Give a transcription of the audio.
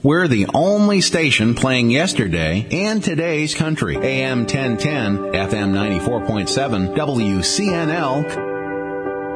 We're the only station playing yesterday and today's country. AM 1010, FM 94.7, WCNL.